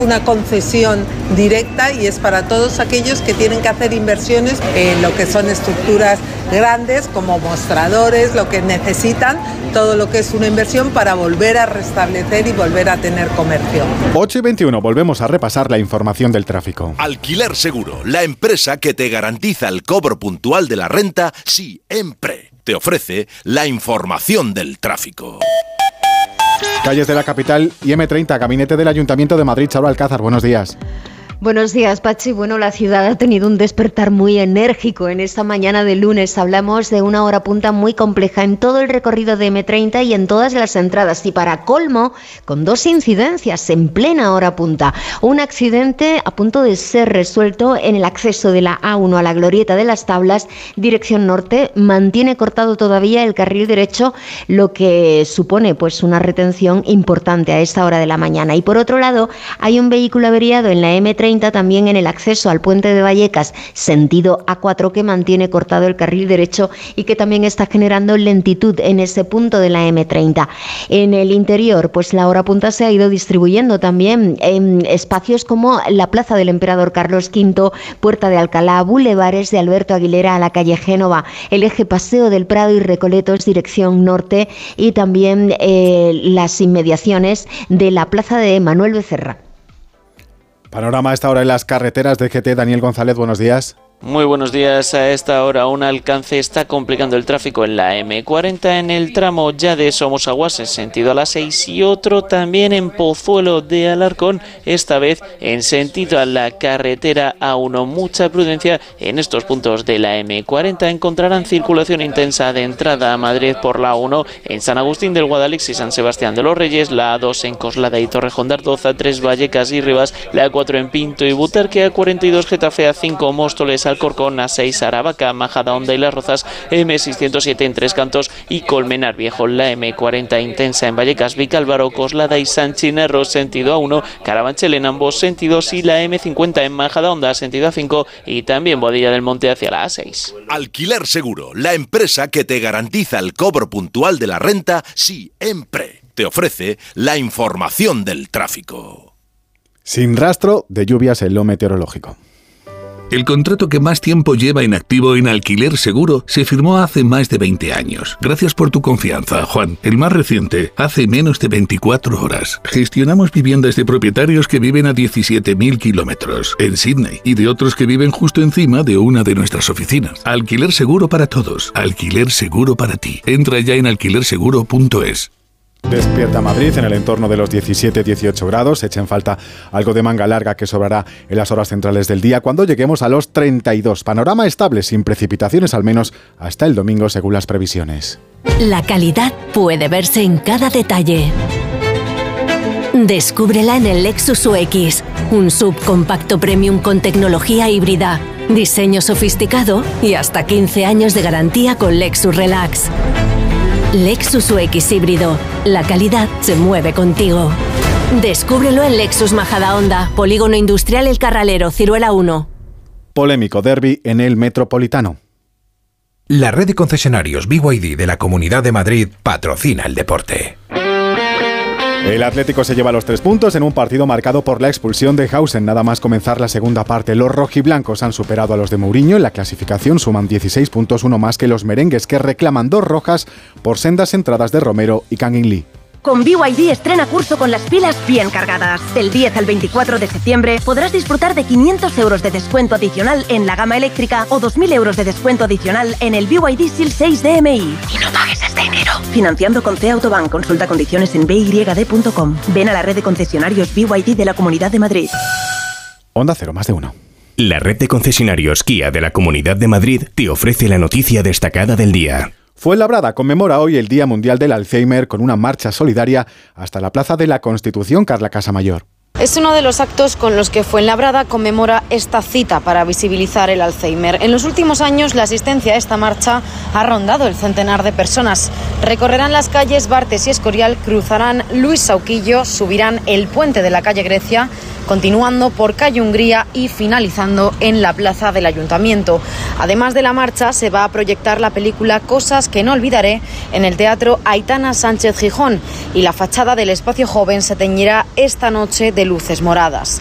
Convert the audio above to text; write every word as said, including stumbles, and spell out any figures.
Una concesión directa y es para todos aquellos que tienen que hacer inversiones en lo que son estructuras grandes como mostradores, lo que necesitan, todo lo que es una inversión para volver a restablecer y volver a tener comercio. ocho y veintiuno, volvemos a repasar la información del tráfico. Alquiler Seguro, la empresa que te garantiza el cobro puntual de la renta siempre. Te ofrece la información del tráfico. Calles de la capital y eme treinta, gabinete del Ayuntamiento de Madrid. Charo Alcázar, buenos días. Buenos días, Pachi. Bueno, la ciudad ha tenido un despertar muy enérgico en esta mañana de lunes. Hablamos de una hora punta muy compleja en todo el recorrido de eme treinta y en todas las entradas. Y para colmo, con dos incidencias en plena hora punta. Un accidente a punto de ser resuelto en el acceso de la A uno a la Glorieta de las Tablas, dirección norte. Mantiene cortado todavía el carril derecho, lo que supone pues una retención importante a esta hora de la mañana. Y por otro lado, hay un vehículo averiado en la eme treinta, también en el acceso al puente de Vallecas, sentido A cuatro, que mantiene cortado el carril derecho y que también está generando lentitud en ese punto de la eme treinta. En el interior, pues la hora punta se ha ido distribuyendo también en espacios como la Plaza del Emperador Carlos quinto, Puerta de Alcalá, bulevares de Alberto Aguilera a la calle Génova, el eje Paseo del Prado y Recoletos, dirección norte, y también eh, las inmediaciones de la Plaza de Manuel Becerra. Panorama a esta hora en las carreteras de G T. Daniel González, buenos días. Muy buenos días. A esta hora un alcance está complicando el tráfico en la eme cuarenta en el tramo ya de Somosaguas en sentido a la seis y otro también en Pozuelo de Alarcón, esta vez en sentido a la carretera A uno. Mucha prudencia en estos puntos de la eme cuarenta. Encontrarán circulación intensa de entrada a Madrid por la A uno en San Agustín del Guadalix y San Sebastián de los Reyes, la A dos en Coslada y Torrejón de Ardoz, A tres Vallecas y Rivas, la A cuatro en Pinto y Butarque, A cuarenta y dos Getafe, A cinco Móstoles, Alcorcón, A seis Aravaca, Majadahonda y Las Rozas, eme seiscientos siete en Tres Cantos y Colmenar Viejo, la eme cuarenta intensa en Vallecas, Vicálvaro, Coslada y San Chinarro, sentido A uno, Carabanchel en ambos sentidos, y la eme cincuenta en Majadahonda, sentido A cinco, y también Boadilla del Monte hacia la A seis. Alquiler Seguro, la empresa que te garantiza el cobro puntual de la renta siempre. Te ofrece la información del tráfico. Sin rastro de lluvias en lo meteorológico. El contrato que más tiempo lleva en activo en Alquiler Seguro se firmó hace más de veinte años. Gracias por tu confianza, Juan. El más reciente, hace menos de veinticuatro horas. Gestionamos viviendas de propietarios que viven a diecisiete mil kilómetros en Sydney y de otros que viven justo encima de una de nuestras oficinas. Alquiler Seguro para todos. Alquiler Seguro para ti. Entra ya en alquiler seguro punto es. Despierta Madrid en el entorno de los diecisiete a dieciocho grados. Echa en falta algo de manga larga que sobrará en las horas centrales del día cuando lleguemos a los treinta y dos. Panorama estable, sin precipitaciones al menos hasta el domingo según las previsiones. La calidad puede verse en cada detalle. Descúbrela en el Lexus U X, un sub compacto premium con tecnología híbrida, diseño sofisticado y hasta quince años de garantía con Lexus Relax. Lexus U X híbrido. La calidad se mueve contigo. Descúbrelo en Lexus Majadahonda, Polígono Industrial El Carralero, Ciruela uno. Polémico derbi en el Metropolitano. La red de concesionarios B Y D de la Comunidad de Madrid patrocina el deporte. El Atlético se lleva los tres puntos en un partido marcado por la expulsión de Hausen. Nada más comenzar la segunda parte. Los rojiblancos han superado a los de Mourinho. En la clasificación suman dieciséis puntos, uno más que los merengues, que reclaman dos rojas por sendas entradas de Romero y Kangin Lee. Con B Y D estrena curso con las pilas bien cargadas. Del diez al veinticuatro de septiembre podrás disfrutar de quinientos euros de descuento adicional en la gama eléctrica o dos mil euros de descuento adicional en el B Y D S I L seis D M I. Y no pagues este enero. Financiando con C Autobank. Consulta condiciones en b y d punto com. Ven a la red de concesionarios B Y D de la Comunidad de Madrid. Onda Cero, más de uno. La red de concesionarios Kia de la Comunidad de Madrid te ofrece la noticia destacada del día. Fuenlabrada conmemora hoy el Día Mundial del Alzheimer con una marcha solidaria hasta la Plaza de la Constitución. Carla Casamayor. Es uno de los actos con los que Fuenlabrada conmemora esta cita para visibilizar el Alzheimer. En los últimos años, la asistencia a esta marcha ha rondado el centenar de personas. Recorrerán las calles Bartes y Escorial, cruzarán Luis Sauquillo, subirán el puente de la calle Grecia continuando por Calle Hungría y finalizando en la plaza del Ayuntamiento. Además de la marcha, se va a proyectar la película Cosas que no olvidaré en el Teatro Aitana Sánchez Gijón y la fachada del Espacio Joven se teñirá esta noche de luces moradas.